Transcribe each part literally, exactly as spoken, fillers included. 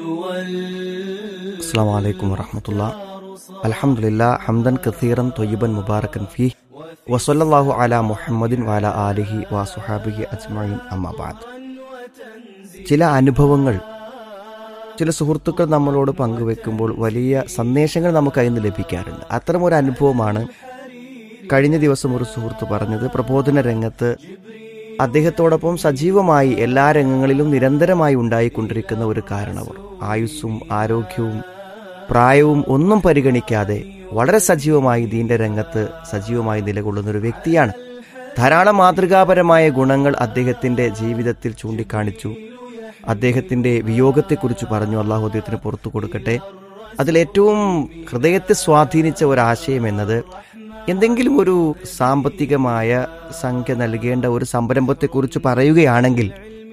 അസ്സലാമു അലൈക്കും വറഹ്മത്തുള്ളാഹി. അൽഹംദുലില്ലാഹ് ഹംദൻ കസീറൻ ത്വയ്യിബൻ മുബാറകൻ ഫീഹി വസല്ലല്ലാഹു അലാ മുഹമ്മദിൻ വഅലാ ആലിഹി വസുഹാബിഹി അജ്മഈൻ അമ്മാ ബഅദ്. ചില അനുഭവങ്ങൾ ചില സുഹൃത്തുക്കൾ നമ്മളോട് പങ്കുവെക്കുമ്പോൾ വലിയ സന്ദേശങ്ങൾ നമുക്ക് അതിൽ നിന്ന് ലഭിക്കാറുണ്ട്. അത്തരമൊരു അനുഭവമാണ് കഴിഞ്ഞ ദിവസം ഒരു സുഹൃത്ത് പറഞ്ഞത്. പ്രബോധന രംഗത്ത് അദ്ദേഹത്തോടൊപ്പം സജീവമായി എല്ലാ രംഗങ്ങളിലും നിരന്തരമായി ഉണ്ടായിക്കൊണ്ടിരിക്കുന്ന ഒരു കാരണവർ, ആയുസ്സും ആരോഗ്യവും പ്രായവും ഒന്നും പരിഗണിക്കാതെ വളരെ സജീവമായി ദീന്റെ രംഗത്ത് സജീവമായി നിലകൊള്ളുന്ന ഒരു വ്യക്തിയാണ്. ധാരാളം മാതൃകാപരമായ ഗുണങ്ങൾ അദ്ദേഹത്തിന്റെ ജീവിതത്തിൽ ചൂണ്ടിക്കാണിച്ചു. അദ്ദേഹത്തിന്റെ വിയോഗത്തെക്കുറിച്ച് പറഞ്ഞു. അള്ളാഹു അദ്ദേഹത്തിന് പുറത്തു കൊടുക്കട്ടെ. അതിലേറ്റവും ഹൃദയത്തെ സ്വാധീനിച്ച ഒരാശയം എന്നത്, എന്തെങ്കിലും ഒരു സാമ്പത്തികമായ സംഖ്യ നൽകേണ്ട ഒരു സംരംഭത്തെക്കുറിച്ച് പറയുകയാണെങ്കിൽ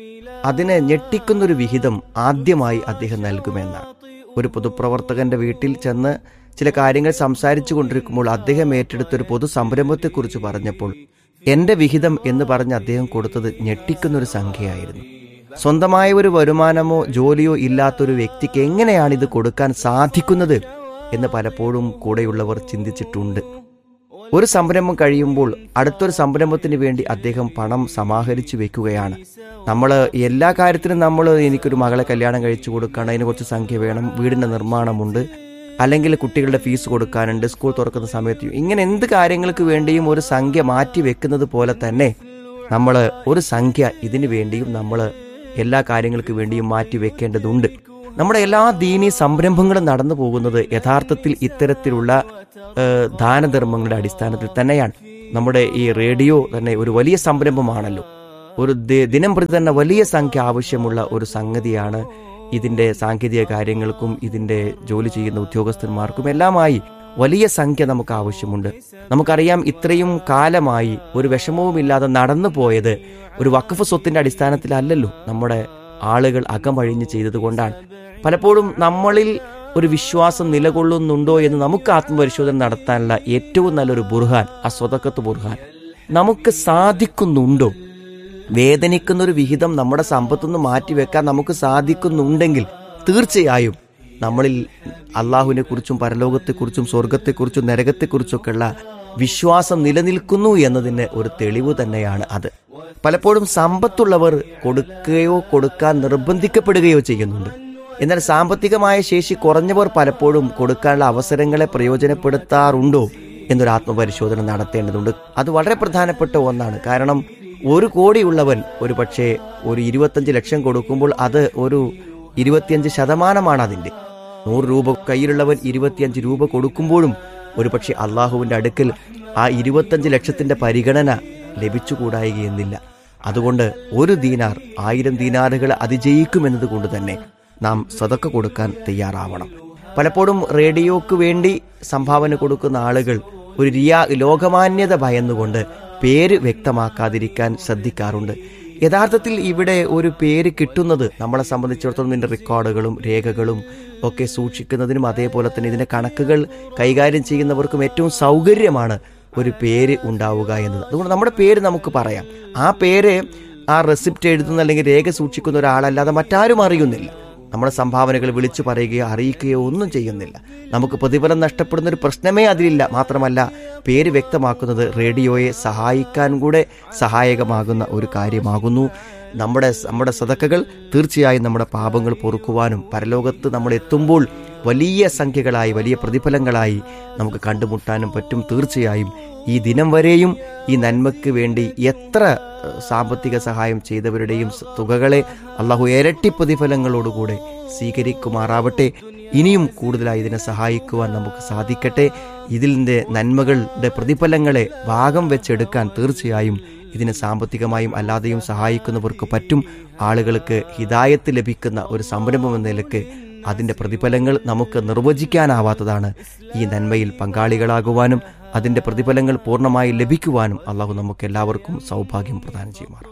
അതിനെ ഞെട്ടിക്കുന്നൊരു വിഹിതം ആദ്യമായി അദ്ദേഹം നൽകുമെന്നാണ്. ഒരു പൊതുപ്രവർത്തകന്റെ വീട്ടിൽ ചെന്ന് ചില കാര്യങ്ങൾ സംസാരിച്ചു കൊണ്ടിരിക്കുമ്പോൾ അദ്ദേഹം ഏറ്റെടുത്തൊരു പൊതു സംരംഭത്തെക്കുറിച്ച് പറഞ്ഞപ്പോൾ എന്റെ വിഹിതം എന്ന് പറഞ്ഞ് അദ്ദേഹം കൊടുത്തത് ഞെട്ടിക്കുന്നൊരു സംഖ്യയായിരുന്നു. സ്വന്തമായ ഒരു വരുമാനമോ ജോലിയോ ഇല്ലാത്തൊരു വ്യക്തിക്ക് എങ്ങനെയാണ് ഇത് കൊടുക്കാൻ സാധിക്കുന്നത് എന്ന് പലപ്പോഴും കൂടെയുള്ളവർ ചിന്തിച്ചിട്ടുണ്ട്. ഒരു സംരംഭം കഴിയുമ്പോൾ അടുത്തൊരു സംരംഭത്തിന് വേണ്ടി അദ്ദേഹം പണം സമാഹരിച്ചു വെക്കുകയാണ്. നമ്മൾ എല്ലാ കാര്യത്തിനും നമ്മൾ എനിക്കൊരു മകളെ കല്യാണം കഴിച്ചു കൊടുക്കണം, അതിന് കുറച്ച് സംഖ്യ വേണം, വീടിൻ്റെ നിർമ്മാണമുണ്ട്, അല്ലെങ്കിൽ കുട്ടികളുടെ ഫീസ് കൊടുക്കാനുണ്ട്, സ്കൂൾ തുറക്കുന്ന സമയത്ത്, ഇങ്ങനെ എന്ത് കാര്യങ്ങൾക്ക് വേണ്ടിയും ഒരു സംഖ്യ മാറ്റി വെക്കുന്നത് പോലെ തന്നെ നമ്മൾ ഒരു സംഖ്യ ഇതിനു വേണ്ടിയും നമ്മൾ എല്ലാ കാര്യങ്ങൾക്ക് വേണ്ടിയും മാറ്റി വെക്കേണ്ടതുണ്ട്. നമ്മുടെ എല്ലാ ദീനീ സംരംഭങ്ങളും നടന്നു പോകുന്നത് യഥാർത്ഥത്തിൽ ഇത്തരത്തിലുള്ള ദാനധർമ്മങ്ങളുടെ അടിസ്ഥാനത്തിൽ തന്നെയാണ്. നമ്മുടെ ഈ റേഡിയോ തന്നെ ഒരു വലിയ സംരംഭമാണല്ലോ. ഒരു ദിനം പ്രതി തന്നെ വലിയ സംഖ്യ ആവശ്യമുള്ള ഒരു സംഗതിയാണ്. ഇതിന്റെ സാങ്കേതിക കാര്യങ്ങൾക്കും ഇതിന്റെ ജോലി ചെയ്യുന്ന ഉദ്യോഗസ്ഥന്മാർക്കും എല്ലാമായി വലിയ സംഖ്യ നമുക്ക് ആവശ്യമുണ്ട്. നമുക്കറിയാം, ഇത്രയും കാലമായി ഒരു വിഷമവുമില്ലാതെ നടന്നു പോയത് ഒരു വഖഫ് സ്വത്തിന്റെ അടിസ്ഥാനത്തിലല്ലല്ലോ, നമ്മുടെ ആളുകൾ അകമഴിഞ്ഞ് ചെയ്തത് കൊണ്ടാണ്. പലപ്പോഴും നമ്മളിൽ ഒരു വിശ്വാസം നിലകൊള്ളുന്നുണ്ടോ എന്ന് നമുക്ക് ആത്മപരിശോധന നടത്താനുള്ള ഏറ്റവും നല്ലൊരു ബുർഹാൻ ആ സ്വതക്കത്ത് ബുർഹാൻ. നമുക്ക് സാധിക്കുന്നുണ്ടോ? വേദനിക്കുന്നൊരു വിഹിതം നമ്മുടെ സമ്പത്തുനിന്ന് മാറ്റിവെക്കാൻ നമുക്ക് സാധിക്കുന്നുണ്ടെങ്കിൽ തീർച്ചയായും നമ്മളിൽ അള്ളാഹുവിനെ കുറിച്ചും പരലോകത്തെക്കുറിച്ചും സ്വർഗത്തെക്കുറിച്ചും നരകത്തെക്കുറിച്ചൊക്കെയുള്ള വിശ്വാസം നിലനിൽക്കുന്നു എന്നതിന് ഒരു തെളിവ് തന്നെയാണ് അത്. പലപ്പോഴും സമ്പത്തുള്ളവർ കൊടുക്കുകയോ കൊടുക്കാൻ നിർബന്ധിക്കപ്പെടുകയോ ചെയ്യുന്നുണ്ട്. എന്നാൽ സാമ്പത്തികമായ ശേഷി കുറഞ്ഞവർ പലപ്പോഴും കൊടുക്കാനുള്ള അവസരങ്ങളെ പ്രയോജനപ്പെടുത്താറുണ്ടോ എന്നൊരു ആത്മപരിശോധന നടത്തേണ്ടതുണ്ട്. അത് വളരെ പ്രധാനപ്പെട്ട ഒന്നാണ്. കാരണം ഒരു കോടിയുള്ളവൻ ഒരു പക്ഷേ ഒരു ഇരുപത്തഞ്ച് ലക്ഷം കൊടുക്കുമ്പോൾ അത് ഒരു ഇരുപത്തിയഞ്ച് ശതമാനമാണ് അതിൻ്റെ. നൂറ് രൂപ കയ്യിലുള്ളവൻ ഇരുപത്തിയഞ്ച് രൂപ കൊടുക്കുമ്പോഴും ഒരു പക്ഷേ അള്ളാഹുവിൻ്റെ അടുക്കൽ ആ ഇരുപത്തഞ്ച് ലക്ഷത്തിൻ്റെ പരിഗണന ലഭിച്ചുകൂടായികയെന്നില്ല. അതുകൊണ്ട് ഒരു ദീനാർ ആയിരം ദീനാറുകൾ അതിജയിക്കുമെന്നത് കൊണ്ട് തന്നെ നാം സദക്ക കൊടുക്കാൻ തയ്യാറാവണം. പലപ്പോഴും റേഡിയോക്ക് വേണ്ടി സംഭാവന കൊടുക്കുന്ന ആളുകൾ ഒരു റിയാ ലോകമാന്യത ഭയന്നുകൊണ്ട് പേര് വ്യക്തമാക്കാതിരിക്കാൻ ശ്രദ്ധിക്കാറുണ്ട്. യഥാർത്ഥത്തിൽ ഇവിടെ ഒരു പേര് കിട്ടുന്നത് നമ്മളെ സംബന്ധിച്ചിടത്തോളം ഇതിൻ്റെ റെക്കോർഡുകളും രേഖകളും ഒക്കെ സൂക്ഷിക്കുന്നതിനും അതേപോലെ തന്നെ ഇതിൻ്റെ കണക്കുകൾ കൈകാര്യം ചെയ്യുന്നവർക്കും ഏറ്റവും സൗകര്യമാണ് ഒരു പേര് ഉണ്ടാവുക എന്നത്. അതുകൊണ്ട് നമ്മുടെ പേര് നമുക്ക് പറയാം. ആ പേര് ആ റെസിപ്റ്റ് എഴുതുന്ന അല്ലെങ്കിൽ രേഖ സൂക്ഷിക്കുന്ന ഒരാളല്ലാതെ മറ്റാരും അറിയുന്നില്ല. നമ്മുടെ സംഭാവനകൾ വിളിച്ചു പറയുകയോ അറിയിക്കുകയോ ഒന്നും ചെയ്യുന്നില്ല. നമുക്ക് പ്രതിഫലം നഷ്ടപ്പെടുന്ന ഒരു പ്രശ്നമേ അതിലില്ല. മാത്രമല്ല, പേര് വ്യക്തമാക്കുന്നത് റേഡിയോയെ സഹായിക്കാൻ കൂടെ സഹായകമാകുന്ന ഒരു കാര്യമാകുന്നു. നമ്മുടെ നമ്മുടെ സദക്കകൾ തീർച്ചയായും നമ്മുടെ പാപങ്ങൾ പൊറുക്കുവാനും പരലോകത്ത് നമ്മൾ എത്തുമ്പോൾ വലിയ സംഖ്യകളായി വലിയ പ്രതിഫലങ്ങളായി നമുക്ക് കണ്ടുമുട്ടാനും പറ്റും. തീർച്ചയായും ഈ ദിനം വരെയും ഈ നന്മയ്ക്ക് വേണ്ടി എത്ര സാമ്പത്തിക സഹായം ചെയ്തവരുടെയും തുകകളെ അള്ളാഹു ഇരട്ടി പ്രതിഫലങ്ങളോടുകൂടെ സ്വീകരിക്കുമാറാവട്ടെ. ഇനിയും കൂടുതലായി ഇതിനെ സഹായിക്കുവാൻ നമുക്ക് സാധിക്കട്ടെ. ഇതിൻ്റെ നന്മകളുടെ പ്രതിഫലങ്ങളെ ഭാഗം വെച്ചെടുക്കാൻ തീർച്ചയായും ഇതിനെ സാമ്പത്തികമായും അല്ലാതെയും സഹായിക്കുന്നവർക്ക് പറ്റും. ആളുകൾക്ക് ഹിദായത്ത് ലഭിക്കുന്ന ഒരു സംരംഭം എന്ന നിലയ്ക്ക് അതിൻ്റെ പ്രതിഫലങ്ങൾ നമുക്ക് നിർവചിക്കാനാവാത്തതാണ്. ഈ നന്മയിൽ പങ്കാളികളാകുവാനും അതിൻ്റെ പ്രതിഫലങ്ങൾ പൂർണ്ണമായി ലഭിക്കുവാനും അള്ളാഹു നമുക്ക് എല്ലാവർക്കും സൗഭാഗ്യം പ്രദാനം ചെയ്യുമാറാം.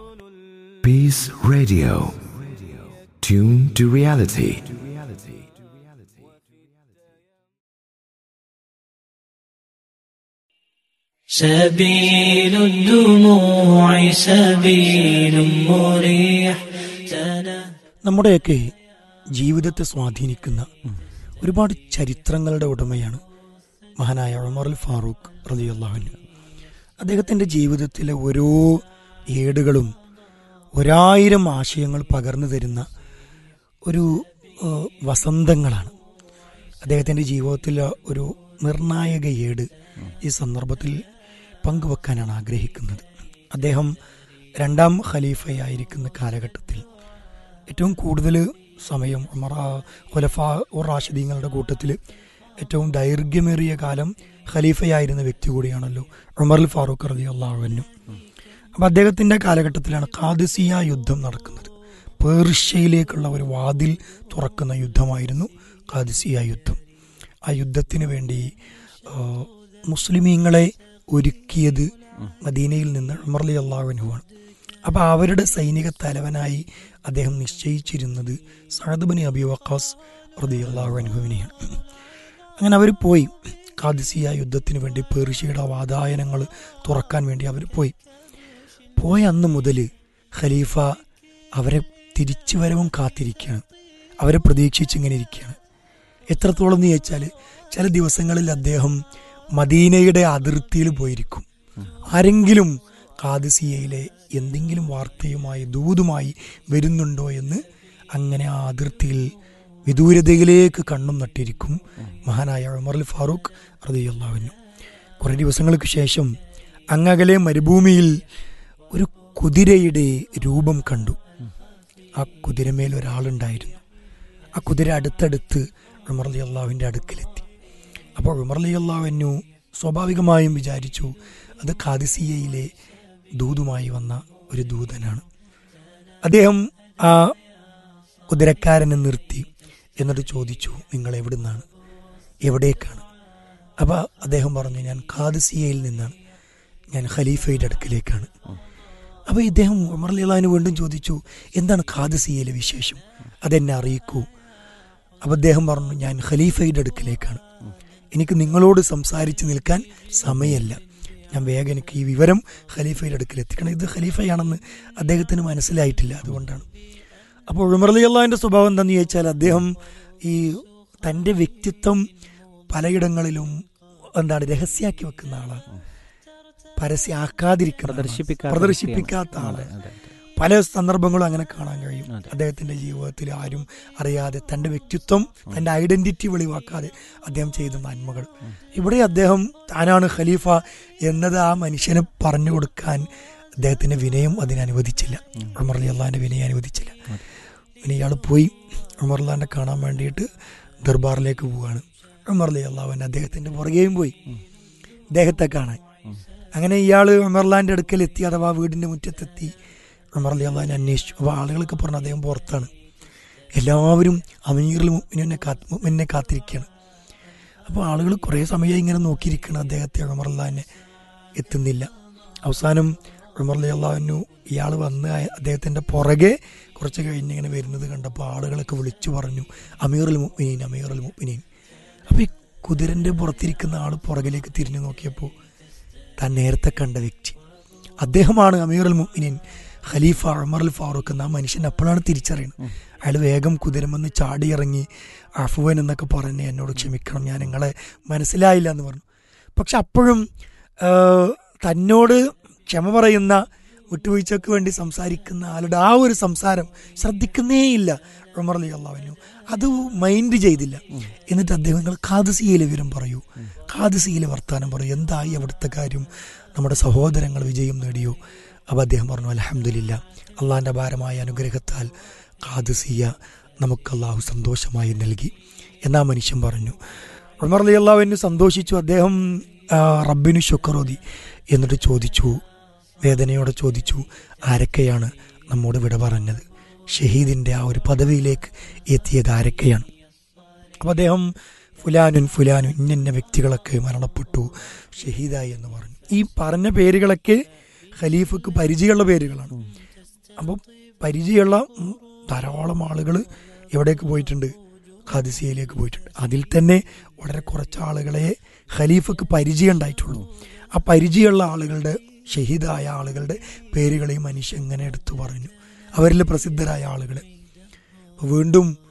Peace Radio. Tune to reality. سبيل الدموع سبيل مريح. നമ്മുടെയൊക്കെ ജീവിതത്തെ സ്വാധീനിക്കുന്ന ഒരുപാട് ചരിത്രങ്ങളുടെ ഉടമയാണ് മഹാനായ ഉമർ അൽ ഫാറൂഖ് റളിയല്ലാഹു അൻഹു. അദ്ദേഹത്തിൻ്റെ ജീവിതത്തിലെ ഓരോ ഏടുകളും ഒരായിരം ആശയങ്ങൾ പകർന്നു തരുന്ന ഒരു വസന്തങ്ങളാണ്. അദ്ദേഹത്തിൻ്റെ ജീവിതത്തിലെ ഒരു നിർണായക ഏട് ഈ സന്ദർഭത്തിൽ പങ്കുവെക്കാനാണ് ആഗ്രഹിക്കുന്നത്. അദ്ദേഹം രണ്ടാം ഖലീഫയായിരിക്കുന്ന കാലഘട്ടത്തിൽ ഏറ്റവും കൂടുതൽ സമയം ഉമർ ഖുലഫാ ഉർ റാഷിദീങ്ങളുടെ കൂട്ടത്തിൽ ഏറ്റവും ദൈർഘ്യമേറിയ കാലം ഖലീഫയായിരുന്ന വ്യക്തി കൂടിയാണല്ലോ ഉമർ അൽ ഫാറൂഖ് റളിയല്ലാഹു അൻഹു. അപ്പോൾ അദ്ദേഹത്തിൻ്റെ കാലഘട്ടത്തിലാണ് ഖാദിസിയ യുദ്ധം നടക്കുന്നത്. പേർഷ്യയിലേക്കുള്ള ഒരു വാതിൽ തുറക്കുന്ന യുദ്ധമായിരുന്നു ഖാദിസിയ യുദ്ധം. ആ യുദ്ധത്തിന് വേണ്ടി മുസ്ലിമീങ്ങളെ ഒരുക്കിയത് മദീനയിൽ നിന്ന് ഉമർ റളിയല്ലാഹു അൻഹു ആണ്. അപ്പോൾ അവരുടെ സൈനിക തലവനായി അദ്ദേഹം നിശ്ചയിച്ചിരുന്നത് സഅദ് ബിൻ അബി വഖാസ് റളിയല്ലാഹു അൻഹുവിനെയാണ്. അങ്ങനെ അവർ പോയി ഖാദിസിയ യുദ്ധത്തിന് വേണ്ടി പേർഷ്യയുടെ വാതായനങ്ങൾ തുറക്കാൻ വേണ്ടി അവർ പോയി പോയ അന്ന് മുതൽ ഖലീഫ അവരെ തിരിച്ചു വരവും കാത്തിരിക്കുകയാണ്. അവരെ പ്രതീക്ഷിച്ചിങ്ങനെ ഇരിക്കുകയാണ്. എത്രത്തോളം എന്ന് ചോദിച്ചാൽ ചില ദിവസങ്ങളിൽ അദ്ദേഹം മദീനയുടെ അതിർത്തിയിൽ പോയിരിക്കും. ആരെങ്കിലും ഖാദിസിയയിലെ എന്തെങ്കിലും വാർത്തയുമായി ദൂതുമായി വരുന്നുണ്ടോ എന്ന് അങ്ങനെ ആ അതിർത്തിയിൽ വിദൂരതയിലേക്ക് കണ്ണും നട്ടിരിക്കും മഹാനായ ഉമർ അൽ ഫാറൂഖ് റളിയല്ലാഹു അൻഹു. കുറേ ദിവസങ്ങൾക്ക് ശേഷം അങ്ങകലെ മരുഭൂമിയിൽ ഒരു കുതിരയുടെ രൂപം കണ്ടു. ആ കുതിരമേൽ ഒരാളുണ്ടായിരുന്നു. ആ കുതിര അടുത്തടുത്ത് ഉമർ റളിയല്ലാഹുവിൻ്റെ അടുക്കലെത്തി. അപ്പോൾ ഉമർ റളിയല്ലാഹു അൻഹു സ്വാഭാവികമായും വിചാരിച്ചു അത് ഖാദിസിയയിലെ ദൂതുമായി വന്ന ഒരു ദൂതനാണ്. അദ്ദേഹം ആ കുതിരക്കാരനെ നിർത്തി എന്നിട്ട് ചോദിച്ചു, നിങ്ങൾ എവിടുന്നാണ്, എവിടേക്കാണ്? അപ്പോൾ അദ്ദേഹം പറഞ്ഞു, ഞാൻ ഖാദിസിയയിൽ നിന്നാണ്, ഞാൻ ഖലീഫയുടെ അടുക്കലേക്കാണ്. അപ്പോൾ ഇദ്ദേഹം ഉമർ റളിയല്ലാഹു വീണ്ടും ചോദിച്ചു, എന്താണ് ഖാദിസിയയിലെ വിശേഷം, അതെന്നെ അറിയിക്കൂ. അപ്പോൾ അദ്ദേഹം പറഞ്ഞു, ഞാൻ ഖലീഫയുടെ അടുക്കലേക്കാണ്, എനിക്ക് നിങ്ങളോട് സംസാരിച്ച് നിൽക്കാൻ സമയമല്ല, ഞാൻ വേഗം എനിക്ക് ഈ വിവരം ഖലീഫയുടെ അടുക്കൽ എത്തിക്കണം. ഇത് ഖലീഫയാണെന്ന് അദ്ദേഹത്തിന് മനസ്സിലായിട്ടില്ല, അതുകൊണ്ടാണ്. അപ്പോൾ ഉമർ റളിയല്ലാഹുവിൻ്റെ സ്വഭാവം എന്താണെന്ന് ചോദിച്ചാൽ അദ്ദേഹം ഈ തൻ്റെ വ്യക്തിത്വം പലയിടങ്ങളിലും എന്താണ് രഹസ്യാക്കി വെക്കുന്ന ആളാണ്. പരസ്യമാക്കാതിരിക്കുന്ന, പ്രദർശിപ്പിക്കാത്ത ആള്. പല സന്ദർഭങ്ങളും അങ്ങനെ കാണാൻ കഴിയും. അദ്ദേഹത്തിന്റെ ജീവിതത്തിൽ ആരും അറിയാതെ തൻ്റെ വ്യക്തിത്വം, തൻ്റെ ഐഡന്റിറ്റി വെളിവാക്കാതെ അദ്ദേഹം ചെയ്ത നന്മകൾ. ഇവിടെ അദ്ദേഹം താനാണ് ഖലീഫ എന്നത് ആ മനുഷ്യന് പറഞ്ഞു കൊടുക്കാൻ അദ്ദേഹത്തിന്റെ വിനയം അതിനനുവദിച്ചില്ല. ഉമർ റളിയല്ലാഹുവിന്റെ വിനയം അനുവദിച്ചില്ല. പിന്നെ ഇയാൾ പോയി ഉമർ റളിയല്ലാഹുവിനെ കാണാൻ വേണ്ടിയിട്ട് ദർബാറിലേക്ക് പോവുകയാണ്. ഉമർ റളിയല്ലാഹു അദ്ദേഹത്തിന്റെ പുറകെയും പോയി അദ്ദേഹത്തെ കാണാൻ. അങ്ങനെ ഇയാൾ ഉമർ റളിയല്ലാഹുവിന്റെ അടുക്കൽ എത്തി, അഥവാ വീടിന്റെ മുറ്റത്തെത്തി. ഉമർ റളിയല്ലാഹു അന്വേഷിച്ചു. അപ്പോൾ ആളുകളൊക്കെ പറഞ്ഞു അദ്ദേഹം പുറത്താണ്. എല്ലാവരും അമീറുൽ മുഅ്മിനീനെ കാത്ത് മുഅ്മിനെ കാത്തിരിക്കുകയാണ്. അപ്പോൾ ആളുകൾ കുറേ സമയം ഇങ്ങനെ നോക്കിയിരിക്കണം അദ്ദേഹത്തെ. ഉമർ റളിയല്ലാഹു എത്തുന്നില്ല. അവസാനം ഉമർ റളിയല്ലാഹു ഇയാൾ വന്ന് അദ്ദേഹത്തിൻ്റെ പുറകെ കുറച്ച് കഴിഞ്ഞിങ്ങനെ വരുന്നത് കണ്ടപ്പോൾ ആളുകളൊക്കെ വിളിച്ചു പറഞ്ഞു, അമീറുൽ മുഅ്മിനീൻ, അമീറുൽ മുഅ്മിനീൻ. അപ്പോൾ ഈ കുതിരൻ്റെ പുറത്തിരിക്കുന്ന ആൾ പുറകിലേക്ക് തിരിഞ്ഞു നോക്കിയപ്പോൾ താൻ നേരത്തെ കണ്ട വ്യക്തി, അദ്ദേഹമാണ് അമീറുൽ മുഅ്മിനീൻ ഖലീഫ ഉമർ അൽ ഫാറൂഖ് എന്ന മനുഷ്യൻ. അപ്പോഴാണ് തിരിച്ചറിയുന്നത്. അയാൾ വേഗം കുതിരമെന്ന് ചാടിയിറങ്ങി, അഫ്വൻ എന്നൊക്കെ പറഞ്ഞ് എന്നോട് ക്ഷമിക്കണം, ഞാൻ നിങ്ങളെ മനസ്സിലായില്ല എന്ന് പറഞ്ഞു. പക്ഷെ അപ്പോഴും തന്നോട് ക്ഷമ പറയുന്ന, വിട്ടുവീഴ്ചയ്ക്ക് വേണ്ടി സംസാരിക്കുന്ന ആളുടെ ആ ഒരു സംസാരം ശ്രദ്ധിക്കുന്നേയില്ല ഉമർ റളിയല്ലാഹു അൻഹു. അത് മൈൻഡ് ചെയ്തില്ല. എന്നിട്ട് അദ്ദേഹം, നിങ്ങൾ ഖാദിസിയയിലെ വിവരം പറയൂ, ഖാദിസിയയിലെ വർത്താനം പറയൂ, എന്തായി അവിടുത്തെ കാര്യം, നമ്മുടെ സഹോദരങ്ങൾ വിജയം നേടിയോ? അപ്പോൾ അദ്ദേഹം പറഞ്ഞു, അൽഹംദുലില്ലാ, അള്ളാഹിൻ്റെ അപാരമായ അനുഗ്രഹത്താൽ ഖാദിസിയ നമുക്ക് അള്ളാഹു സന്തോഷമായി നൽകി എന്നാ മനുഷ്യൻ പറഞ്ഞു. ഉമർ റളിയല്ലാഹു അൻഹു സന്തോഷിച്ചു. അദ്ദേഹം റബ്ബിനു ശുക്രോതി എന്നിട്ട് ചോദിച്ചു, വേദനയോടെ ചോദിച്ചു, ആരൊക്കെയാണ് നമ്മോട് വിട പറഞ്ഞത്? ഷഹീദിൻ്റെ ആ ഒരു പദവിയിലേക്ക് എത്തിയത് ആരൊക്കെയാണ്? അപ്പോൾ അദ്ദേഹം ഫുലാനുൻ ഫുലാനുൻ ഇന്ന വ്യക്തികളൊക്കെ മരണപ്പെട്ടു, ഷഹീദായി എന്ന് പറഞ്ഞു. ഈ പറഞ്ഞ പേരുകളൊക്കെ ഖലീഫക്ക് പരിചയമുള്ള പേരുകളാണ്. അപ്പോൾ പരിചയമുള്ള ധാരാളം ആളുകൾ എവിടേക്ക് പോയിട്ടുണ്ട്? ഖാദിസിയയിലേക്ക് പോയിട്ടുണ്ട്. അതിൽ തന്നെ വളരെ കുറച്ച് ആളുകളെ ഖലീഫക്ക് പരിചയം ഉണ്ടായിട്ടുള്ളൂ. ആ പരിചയമുള്ള ആളുകളുടെ, ഷഹീദായ ആളുകളുടെ പേരുകളെയും മനുഷ്യൻ ഇങ്ങനെ എടുത്തു പറഞ്ഞു, അവരിൽ പ്രസിദ്ധരായ ആളുകൾ. വീണ്ടും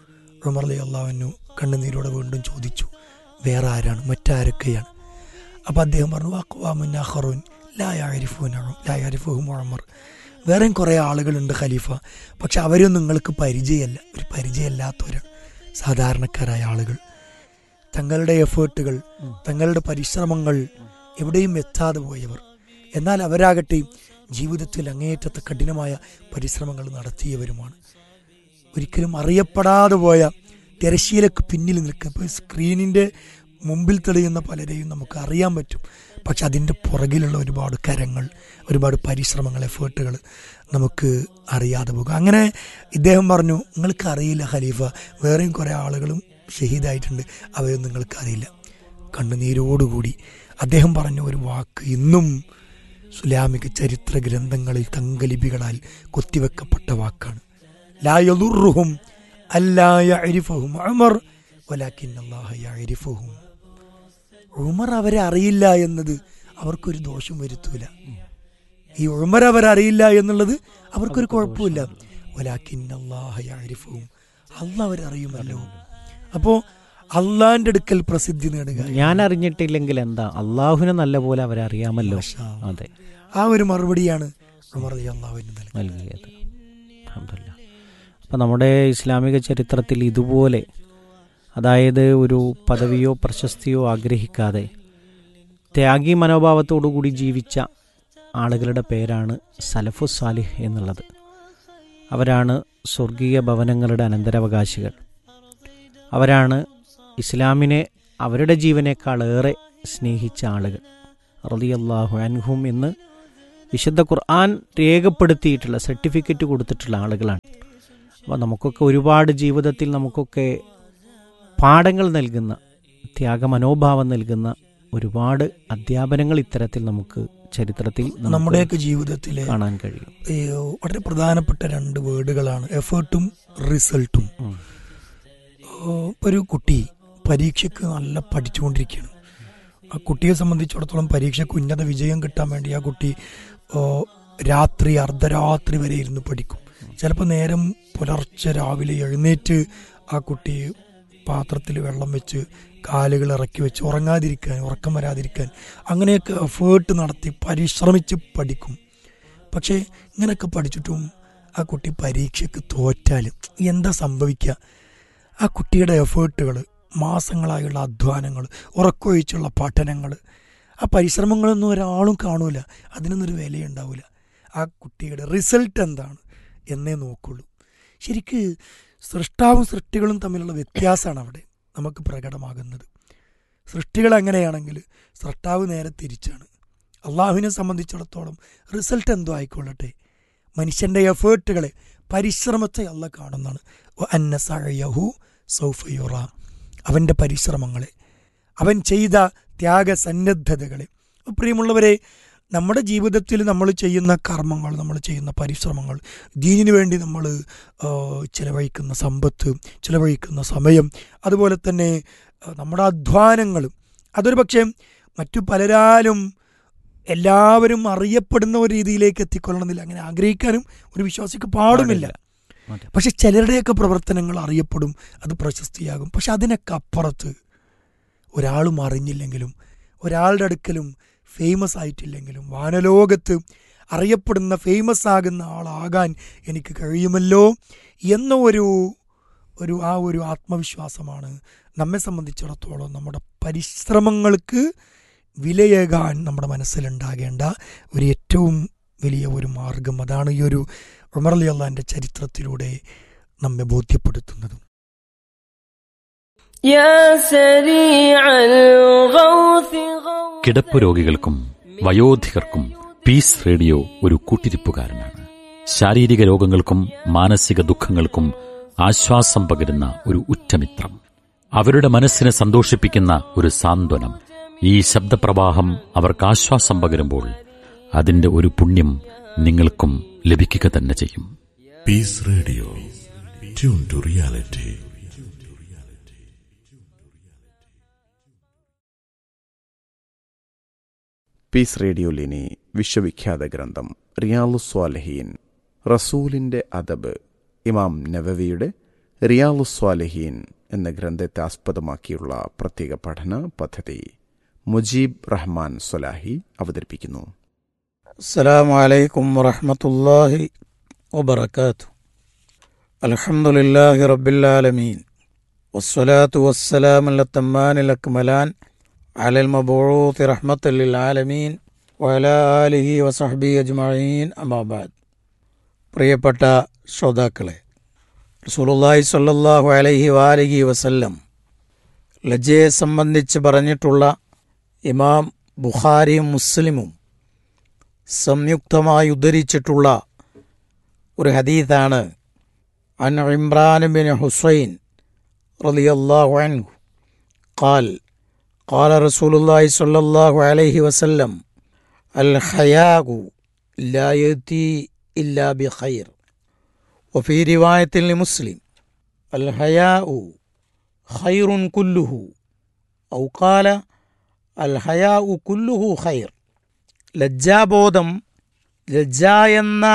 ഉമർ റളിയല്ലാഹു അൻഹു കണ്ണുനീരോടെ വീണ്ടും ചോദിച്ചു, വേറെ ആരാണ്, മറ്റാരൊക്കെയാണ്? അപ്പോൾ അദ്ദേഹം പറഞ്ഞു, അഖ്വാമുൻ ആഖറൂൻ ലാ യഅരിഫൂനഹു ലാ യഅരിഫുഹും ഉമർ. വേറെയും കുറേ ആളുകളുണ്ട് ഖലീഫ, പക്ഷെ അവരൊന്നും നിങ്ങൾക്ക് പരിചയമല്ല, ഒരു പരിചയമില്ലാത്തവരാണ്, സാധാരണക്കാരായ ആളുകൾ. തങ്ങളുടെ എഫേർട്ടുകൾ, തങ്ങളുടെ പരിശ്രമങ്ങൾ എവിടെയും എത്താതെ പോയവർ. എന്നാൽ അവരാകട്ടെ ജീവിതത്തിൽ അങ്ങേയറ്റത്തെ കഠിനമായ പരിശ്രമങ്ങൾ നടത്തിയവരുമാണ്. ഒരിക്കലും അറിയപ്പെടാതെ പോയ തിരശ്ശീലക്ക് പിന്നിൽ നിൽക്കുക. ഇപ്പോൾ സ്ക്രീനിൻ്റെ മുമ്പിൽ തെളിയുന്ന പലരെയും നമുക്ക് അറിയാൻ പറ്റും, പക്ഷെ അതിൻ്റെ പുറകിലുള്ള ഒരുപാട് കരങ്ങൾ, ഒരുപാട് പരിശ്രമങ്ങൾ, എഫേർട്ടുകൾ നമുക്ക് അറിയാതെ പോകും. അങ്ങനെ ഇദ്ദേഹം പറഞ്ഞു, നിങ്ങൾക്ക് അറിയില്ല ഖലീഫ, വേറെയും കുറേ ആളുകളും ഷഹീദായിട്ടുണ്ട്, അവരൊന്നും നിങ്ങൾക്ക് അറിയില്ല. കണ്ണുനീരോടുകൂടി അദ്ദേഹം പറഞ്ഞ ഒരു വാക്ക് ഇന്നും ഇസ്ലാമിക ചരിത്ര ഗ്രന്ഥങ്ങളിൽ തങ്കലിപികളാൽ കൊത്തിവെക്കപ്പെട്ട വാക്കാണ്. ലാ യദുർറുഹും അല്ലാ യഅരിഫുഹും ഉമർ വലാകിന്നല്ലാഹ യഅരിഫുഹും. ഉമർ അവരെ അറിയില്ല എന്നത് അവർക്കൊരു ദോഷം വരുത്തൂല. ഈ ഉമർ അവരറിയില്ല എന്നുള്ളത് അവർക്കൊരു കുഴപ്പമില്ല. വലാകിന്നല്ലാഹ യഅരിഫുഹും, അല്ലാഹ് അവരറിയുമല്ലോ. അപ്പോൾ അള്ളാന്റെ അടുക്കൽ പ്രസിദ്ധി നേടുക. ഞാൻ അറിഞ്ഞിട്ടില്ലെങ്കിൽ എന്താ, അള്ളാഹുവിനെ നല്ല പോലെ അവരറിയാമല്ലോ. അതെ, ആ ഒരു മറുപടിയാണ് ഉമർ റളിയല്ലാഹു അൻഹു നൽകിയത്. അൽഹംദുലില്ലാഹ്. അപ്പം നമ്മുടെ ഇസ്ലാമിക ചരിത്രത്തിൽ ഇതുപോലെ, അതായത് ഒരു പദവിയോ പ്രശസ്തിയോ ആഗ്രഹിക്കാതെ ത്യാഗി മനോഭാവത്തോടു കൂടി ജീവിച്ച ആളുകളുടെ പേരാണ് സലഫു സാലിഹ് എന്നുള്ളത്. അവരാണ് സ്വർഗീയ ഭവനങ്ങളുടെ അനന്തരാവകാശികൾ. അവരാണ് ഇസ്ലാമിനെ അവരുടെ ജീവനേക്കാളേറെ സ്നേഹിച്ച ആളുകൾ. റളിയല്ലാഹു അൻഹും എന്ന് വിശുദ്ധ ഖുർആൻ രേഖപ്പെടുത്തിയിട്ടുള്ള, സർട്ടിഫിക്കറ്റ് കൊടുത്തിട്ടുള്ള ആളുകളാണ്. അപ്പോൾ നമുക്കൊക്കെ ഒരുപാട് ജീവിതത്തിൽ നമുക്കൊക്കെ പാഠങ്ങൾ നൽകുന്ന, ത്യാഗമനോഭാവം നൽകുന്ന ഒരുപാട് അധ്യാപനങ്ങൾ ഇത്തരത്തിൽ നമുക്ക് ചരിത്രത്തിൽ നമ്മുടെയൊക്കെ ജീവിതത്തിൽ കാണാൻ കഴിയും. വളരെ പ്രധാനപ്പെട്ട രണ്ട് വേർഡുകളാണ് എഫേർട്ടും റിസൾട്ടും. ഒരു കുട്ടി പരീക്ഷയ്ക്ക് നല്ല പഠിച്ചുകൊണ്ടിരിക്കുകയാണ്. ആ കുട്ടിയെ സംബന്ധിച്ചിടത്തോളം പരീക്ഷയ്ക്ക് ഉന്നത വിജയം കിട്ടാൻ വേണ്ടി ആ കുട്ടി രാത്രി അർദ്ധരാത്രി വരെ ഇരുന്ന് പഠിക്കും. ചിലപ്പോൾ നേരം പുലർച്ചെ രാവിലെ എഴുന്നേറ്റ് ആ കുട്ടി പാത്രത്തിൽ വെള്ളം വെച്ച് കാലുകൾ ഇറക്കി വെച്ച് ഉറങ്ങാതിരിക്കാൻ, ഉറക്കം വരാതിരിക്കാൻ അങ്ങനെയൊക്കെ എഫേർട്ട് നടത്തി പരിശ്രമിച്ച് പഠിക്കും. പക്ഷേ ഇങ്ങനെയൊക്കെ പഠിച്ചിട്ടും ആ കുട്ടി പരീക്ഷയ്ക്ക് തോറ്റാൽ എന്താ സംഭവിക്കുക? ആ കുട്ടിയുടെ എഫേർട്ടുകൾ, മാസങ്ങളായുള്ള അധ്വാനങ്ങൾ, ഉറക്കൊഴിച്ചുള്ള പഠനങ്ങൾ, ആ പരിശ്രമങ്ങളൊന്നും ഒരാളും കാണൂല, അതിനൊന്നൊരു വിലയുണ്ടാവില്ല. ആ കുട്ടിയുടെ റിസൾട്ട് എന്താണ് എന്നേ നോക്കുള്ളൂ. ശരിക്ക് സൃഷ്ടാവും സൃഷ്ടികളും തമ്മിലുള്ള വ്യത്യാസമാണ് അവിടെ നമുക്ക് പ്രകടമാകുന്നത്. സൃഷ്ടികൾ അങ്ങനെയാണെങ്കിൽ സൃഷ്ടാവ് നേരെ തിരിച്ചാണ്. അള്ളാഹുവിനെ സംബന്ധിച്ചിടത്തോളം റിസൾട്ട് എന്തോ ആയിക്കൊള്ളട്ടെ, മനുഷ്യൻ്റെ എഫേർട്ടുകളെ, പരിശ്രമത്തെ അള്ളാഹ് കാണുന്നതാണ്. അന്ന സഅയഹു സൗഫ യുറ, അവൻ്റെ പരിശ്രമങ്ങളെ, അവൻ ചെയ്ത ത്യാഗസന്നദ്ധതകളെ. പ്രിയമുള്ളവരെ, നമ്മുടെ ജീവിതത്തിൽ നമ്മൾ ചെയ്യുന്ന കർമ്മങ്ങൾ, നമ്മൾ ചെയ്യുന്ന പരിശ്രമങ്ങൾ, ദീനിനു വേണ്ടി നമ്മൾ ചിലവഴിക്കുന്ന സമ്പത്ത്, ചിലവഴിക്കുന്ന സമയം, അതുപോലെ തന്നെ നമ്മുടെ അധ്വാനങ്ങൾ, അതൊരു പക്ഷേ മറ്റു പലരാലും എല്ലാവരും അറിയപ്പെടുന്ന ഒരു രീതിയിലേക്ക് എത്തിക്കൊള്ളണമെന്നില്ല. അങ്ങനെ ആഗ്രഹിക്കാനും ഒരു വിശ്വാസിക്ക് പാടുമില്ല. പക്ഷെ ചിലരുടെയൊക്കെ പ്രവർത്തനങ്ങൾ അറിയപ്പെടും, അത് പ്രശസ്തിയാകും. പക്ഷെ അതിനൊക്കെ അപ്പുറത്ത് ഒരാളും അറിഞ്ഞില്ലെങ്കിലും, ഒരാളുടെ അടുക്കലും ഫേമസ് ആയിട്ടില്ലെങ്കിലും, വാനലോകത്ത് അറിയപ്പെടുന്ന ഫേമസ് ആകുന്ന ആളാകാൻ എനിക്ക് കഴിയുമല്ലോ എന്ന ഒരു ഒരു ആ ഒരു ആത്മവിശ്വാസമാണ് നമ്മെ സംബന്ധിച്ചിടത്തോളം നമ്മുടെ പരിശ്രമങ്ങൾക്ക് വിലയേകാൻ നമ്മുടെ മനസ്സിലുണ്ടാകേണ്ട ഒരു ഏറ്റവും വലിയ ഒരു മാർഗം. അതാണ് ഈ ഒരു ഉമർ റളിയല്ലാഹുവിന്റെ ചരിത്രത്തിലൂടെ നമ്മെ ബോധ്യപ്പെടുത്തുന്നതും. കിടപ്പ് രോഗികൾക്കും വയോധികർക്കും പീസ് റേഡിയോ ഒരു കൂട്ടിരിപ്പുകാരനാണ്. ശാരീരിക രോഗങ്ങൾക്കും മാനസിക ദുഃഖങ്ങൾക്കും ആശ്വാസം പകരുന്ന ഒരു ഉറ്റമിത്രം, അവരുടെ മനസ്സിനെ സന്തോഷിപ്പിക്കുന്ന ഒരു സാന്ത്വനം. ഈ ശബ്ദപ്രവാഹം അവർക്ക് ആശ്വാസം പകരുമ്പോൾ അതിന്റെ ഒരു പുണ്യം നിങ്ങൾക്കും ലഭിക്കുക തന്നെ ചെയ്യും. Piece radio, tune to reality. Piece റേഡിയോയിലിനി വിശ്വവിഖ്യാത ഗ്രന്ഥം റിയാലുസ്വാലിഹീൻ, റസൂലിൻ്റെ അദബ്, ഇമാം നവവിയുടെ റിയാലുസ്വാലിഹീൻ എന്ന ഗ്രന്ഥത്തെ ആസ്പദമാക്കിയുള്ള പ്രത്യേക പഠന പദ്ധതി മുജീബ് റഹ്മാൻ സ്വലാഹി അവതരിപ്പിക്കുന്നു. അസ്സലാമു അലൈക്കും വറഹ്മത്തുള്ളാഹി വബറകാതുഹു. അൽഹംദുലില്ലാഹി റബ്ബിൽ ആലമീൻ വസ്സലാത്തു വസ്സലാമു അലത്തമ്മാനിൽ അക്മലാൻ അലൽ മബ്ഊത്ത് റഹ്മത്തൽ ലിൽ ആലമീൻ വഅലാ ആലിഹി വസഹ്ബിഹി അജ്മഈൻ അമ്മാ ബഅദ്. പ്രിയപ്പെട്ട ശ്രോതാക്കളെ, റസൂലുള്ളാഹി സ്വല്ലല്ലാഹു അലൈഹി വആലിഹി വസല്ലം ലജ്ജയെ സംബന്ധിച്ച് പറഞ്ഞിട്ടുള്ള ഇമാം ബുഖാരിയും മുസ്ലിമും സംയുക്തമായി ഉദ്ധരിച്ചിട്ടുള്ള ഒരു ഹദീസാണ്. അൻ ഇമ്രാൻ ബിൻ ഹുസൈൻ റളിയല്ലാഹു അൻഹു ഖാൽ ഖാല റസൂലുള്ളാഹി സ്വല്ലല്ലാഹു അലൈഹി വസല്ലം അൽ ഹയാഉ ലാ യഅതി ഇല്ലാ ബിഖൈർ വഫീ റിവായത്തിൽ മുസ്ലിം അൽ ഹയാഉ ഖൈറുൻ കുല്ലുഹു ഔ ഖാല അൽ ഹയാഉ കുല്ലുഹു ഖൈർ. ലജ്ജാബോധം, ലജ്ജ എന്ന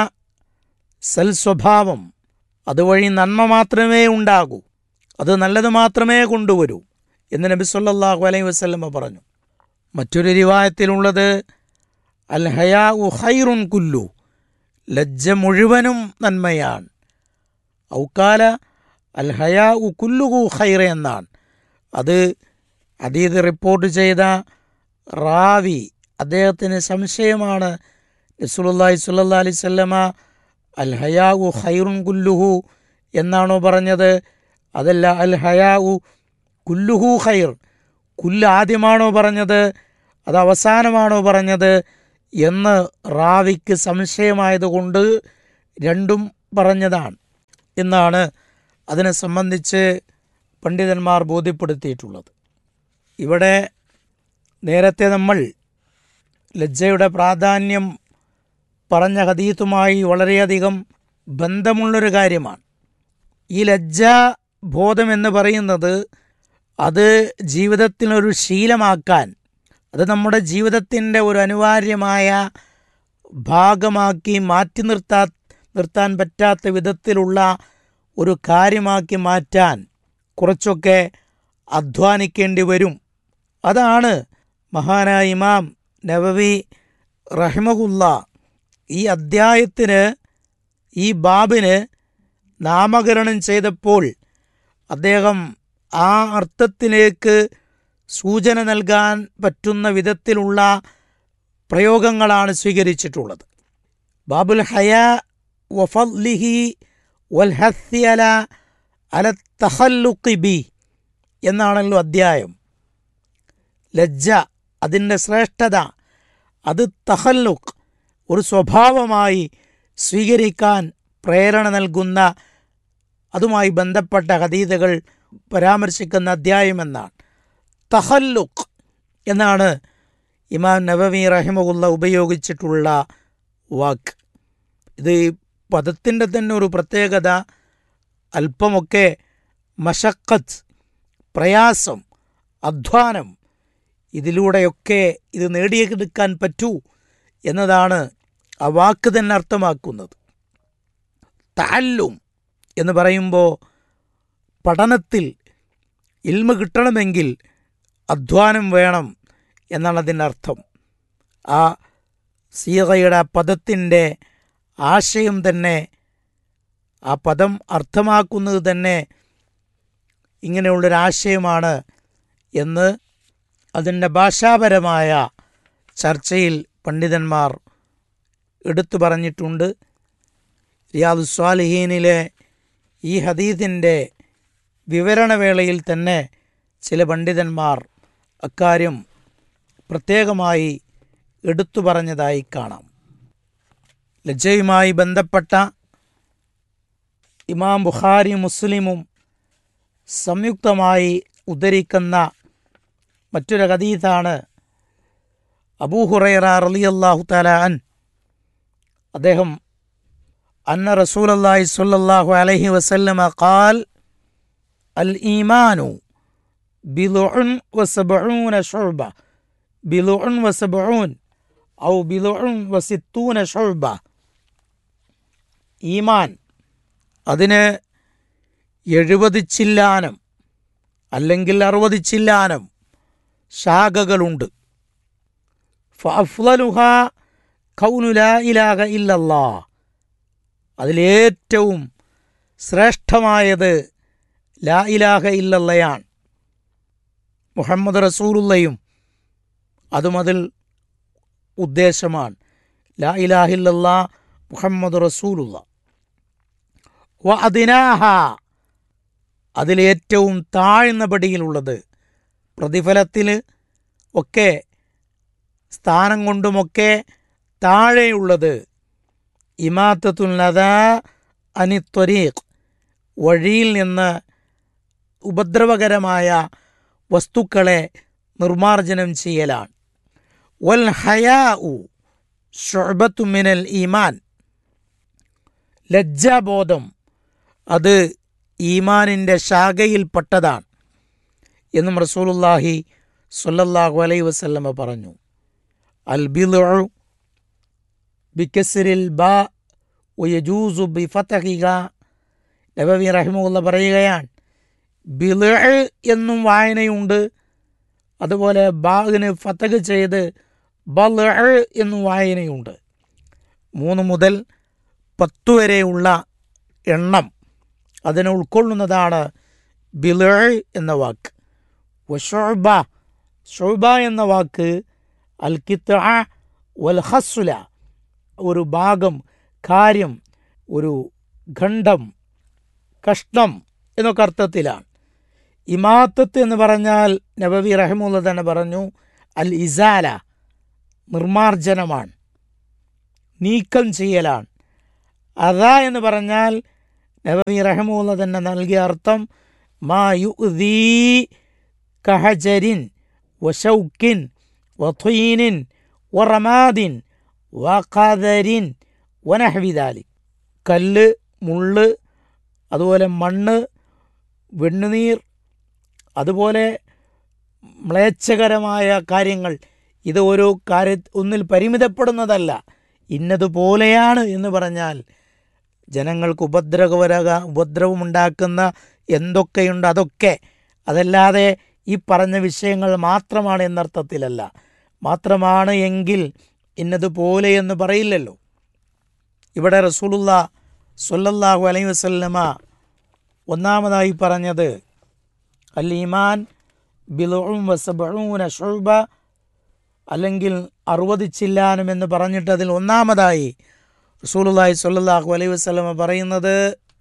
സൽസ്വഭാവം അതുവഴി നന്മ മാത്രമേ ഉണ്ടാകൂ, അത് നല്ലത് മാത്രമേ കൊണ്ടുവരൂ എന്ന് നബി സല്ലല്ലാഹു അലൈഹി വസല്ലം പറഞ്ഞു. മറ്റൊരു റിവായത്തിലുള്ളത് അൽ ഹയാഉ ഖൈറുൻ കുല്ലു, ലജ്ജ മുഴുവനും നന്മയാണ്. ഔക്കാല അൽ ഹയാഉ കുല്ലുഹു ഖൈർ എന്നാണ്. അത് ഹദീസ് റിപ്പോർട്ട് ചെയ്ത റാവി അദ്ദേഹത്തിന് സംശയമാണ്. റസൂലുള്ളാഹി സ്വല്ലല്ലാഹു അലൈഹി വസല്ലമ അൽ ഹയാഉ ഖൈറുൻ കുല്ലുഹു എന്നാണോ പറഞ്ഞത്, അതല്ല അൽ ഹയാഉ കുല്ലുഹു ഖൈർ, കുല്ല് ആദ്യമാണോ പറഞ്ഞത് അത് അവസാനമാണോ പറഞ്ഞത് എന്ന് റാവിക്ക് സംശയമായതുകൊണ്ട് രണ്ടും പറഞ്ഞതാണ് എന്നാണ് അതിനെ സംബന്ധിച്ച് പണ്ഡിതന്മാർ ബോധ്യപ്പെടുത്തിയിട്ടുള്ളത്. ഇവിടെ നേരത്തെ നമ്മൾ ലജ്ജയുടെ പ്രാധാന്യം പറഞ്ഞ ഹദീസുമായി വളരെയധികം ബന്ധമുള്ളൊരു കാര്യമാണ്. ഈ ലജ്ജാബോധം എന്ന് പറയുന്നത് അത് ജീവിതത്തിനൊരു ശീലമാക്കാൻ, അത് നമ്മുടെ ജീവിതത്തിൻ്റെ ഒരു അനിവാര്യമായ ഭാഗമാക്കി മാറ്റി നിർത്താ നിർത്താൻ പറ്റാത്ത വിധത്തിലുള്ള ഒരു കാര്യമാക്കി മാറ്റാൻ കുറച്ചൊക്കെ അധ്വാനിക്കേണ്ടി വരും. അതാണ് മഹാനായ ഇമാം നവവി റഹിമഹുല്ലാ ഈ അദ്ധ്യായത്തിന്, ഈ ബാബിന് നാമകരണം ചെയ്തപ്പോൾ അദ്ദേഹം ആ അർത്ഥത്തിലേക്ക് സൂചന നൽകാൻ പറ്റുന്ന വിധത്തിലുള്ള പ്രയോഗങ്ങളാണ് സ്വീകരിച്ചിട്ടുള്ളത്. ബാബുൽ ഹയാ വഫദ്ലിഹി വൽ ഹസ്സി അലാ അല തഖല്ലുഖി ബി എന്നാണല്ലോ അദ്ധ്യായം. ലജ്ജ, അതിൻ്റെ ശ്രേഷ്ഠത, അത് തഖല്ലുഖ്, ഒരു സ്വഭാവമായി സ്വീകരിക്കാൻ പ്രേരണ നൽകുന്ന, അതുമായി ബന്ധപ്പെട്ട ഹദീസുകൾ പരാമർശിക്കുന്ന അധ്യായമെന്നാണ്. തഖല്ലുഖ് എന്നാണ് ഇമാം നവവി റഹിമഹുല്ല ഉപയോഗിച്ചിട്ടുള്ള വാക്ക്. ഇത് പദത്തിൻ്റെ തന്നെ ഒരു പ്രത്യേകത, അല്പമൊക്കെ മശഖത്ത്, പ്രയാസം, അധ്വാനം, ഇതിലൂടെയൊക്കെ ഇത് നേടിയെടുക്കാൻ പറ്റൂ എന്നതാണ് ആ വാക്ക് തന്നെ അർത്ഥമാക്കുന്നത്. തഅല്ലും എന്ന് പറയുമ്പോൾ പഠനത്തിൽ ഇൽമ കിട്ടണമെങ്കിൽ അധ്വാനം വേണം എന്നാണ് അതിൻ്റെ അർത്ഥം. ആ സീഗയുടെ പദത്തിൻ്റെ ആശയം തന്നെ, ആ പദം അർത്ഥമാക്കുന്നത് തന്നെ ഇങ്ങനെയുള്ളൊരാശയമാണ് എന്ന് അതിൻ്റെ ഭാഷാപരമായ ചർച്ചയിൽ പണ്ഡിതന്മാർ എടുത്തു പറഞ്ഞിട്ടുണ്ട്. റിയാദുസ് സ്വാലിഹീനിലെ ഈ ഹദീസിൻ്റെ വിവരണവേളയിൽ തന്നെ ചില പണ്ഡിതന്മാർ അക്കാര്യം പ്രത്യേകമായി എടുത്തു പറഞ്ഞതായി കാണാം. ലജ്ജയുമായി ബന്ധപ്പെട്ട ഇമാം ബുഖാരി മുസ്ലിമും സംയുക്തമായി ഉദ്ധരിക്കുന്ന മറ്റൊരു ഹദീസാണ് അബൂ ഹുറൈറ റളിയല്ലാഹു തആല അൻ അദ്ദേഹം അന്ന റസൂലുള്ളാഹി സ്വല്ലല്ലാഹു അലൈഹി വസല്ലമ ഖാൽ അൽ ഈമാനു ബിളുഉൻ വസബഊന ശുഅബ ബിളുഉൻ വസബഊൻ ഔ ബിളുഉൻ വസിത്തൂന ശുഅബ. ഈമാൻ അതിന് എഴുപത് ചില്ലാനം അല്ലെങ്കിൽ അറുപത് ചില്ലാനം ശാഖകളുണ്ട്. ഫഅഫ്ളലുഹ ഖൗലു ലാ ഇലാഹ ഇല്ലല്ലാഹ്, അതിലേറ്റവും ശ്രേഷ്ഠമായത് ലാ ഇലാഹ ഇല്ലല്ലയാണ്. മുഹമ്മദ് റസൂലുള്ളയും അതും അതിൽ ഉദ്ദേശമാണ്. ലാ ഇലാഹ ഇല്ലല്ലാഹ് മുഹമ്മദ് റസൂലുള്ള. വ അദ്നാഹ, അതിലേറ്റവും താഴ്ന്ന പടിയിലുള്ളത്, പ്രതിഫലത്തിൽ ഒക്കെ സ്ഥാനം കൊണ്ടുമൊക്കെ താഴെയുള്ളത്, ഇമാത്തത്തുൽ അദാ അനി ത്വരീഖ്, വഴിയിൽ നിന്ന് ഉപദ്രവകരമായ വസ്തുക്കളെ നിർമാർജനം ചെയ്യലാണ്. വൽ ഹയാഉ ശുഅബത്തു മിനൽ ഈമാൻ, ലജ്ജാബോധം അത് ഈമാനിൻ്റെ ശാഖയിൽപ്പെട്ടതാണ് എന്നും റസൂലുള്ളാഹി സ്വല്ലല്ലാഹു അലൈഹി വസല്ലമ പറഞ്ഞു. അൽ ബിദ്ഉ ബികസ്രിൽ ബാ വയജൂസു ബിഫതഹിഹ, നബവി റഹിമഹുല്ലാഹ് പറയുകയാണ്, ബിദ്ഉ എന്നും വായനയുണ്ട്, അതുപോലെ ബാഇന് ഫതഹ് ചെയ്ത് ബദ്ഉ എന്നും വായനയുണ്ട്. മൂന്ന് മുതൽ പത്ത് വരെയുള്ള എണ്ണം അതിനെ ഉൾക്കൊള്ളുന്നതാണ് ബിദ്ഉ എന്ന വാക്ക്. വശുഅബ, ശുഅബ എന്ന വാക്ക് അൽ ഖിത്അ വൽ ഖസ്ല, ഒരു ഭാഗം, കാര്യം, ഒരു ഖണ്ഡം, കഷ്ണം എന്നൊക്കെ അർത്ഥത്തിലാണ്. ഇമാത്തത്ത് എന്ന് പറഞ്ഞാൽ നബവി റഹിമഹുല്ലാഹ് തന്നെ പറഞ്ഞു, അൽ ഇസാല, നിർമാർജനമാണ്, നീക്കം ചെയ്യലാണ്. അദാ എന്ന് പറഞ്ഞാൽ നബവി റഹിമഹുല്ലാഹ് തന്നെ നൽകിയ അർത്ഥം, മാ യുഅ്ദീ കഹജരിൻ വശൗക്കിൻ വത്വീനിൻ വറമാദിൻ വഖദരിൻ വനഹ്വി ദാലിക്, കല്ല്, മുള്ള്, അതുപോലെ മണ്ണ്, വെണ്ണുനീർ, അതുപോലെ മ്ലേച്ഛകരമായ കാര്യങ്ങൾ, ഇത് ഓരോ കാര്യ ഒന്നിൽ പരിമിതപ്പെടുന്നതല്ല, ഇന്നതുപോലെയാണ് എന്ന് പറഞ്ഞാൽ ജനങ്ങൾക്ക് ഉപദ്രവകര ഉപദ്രവമുണ്ടാക്കുന്ന എന്തൊക്കെയുണ്ട് അതൊക്കെ, അതല്ലാതെ ഈ പറഞ്ഞ വിഷയങ്ങൾ മാത്രമാണ് എന്നർത്ഥത്തിലല്ല. മാത്രമാണ് എങ്കിൽ ഇന്നതുപോലെ എന്ന് പറയില്ലല്ലോ. ഇവിടെ റസൂലുള്ളാഹി സ്വല്ലല്ലാഹു അലൈഹി വസല്ലമ ഒന്നാമതായി പറഞ്ഞത് അൽ ഈമാൻ ബിദ്ഉൻ വസബ്ഊന ശുഅബ, അല്ലെങ്കിൽ അറുപത് ചില്ലാനം എന്ന് പറഞ്ഞിട്ട് അതിൽ ഒന്നാമതായി റസൂലുള്ളാഹി സ്വല്ലല്ലാഹു അലൈഹി വസല്ലമ പറയുന്നത്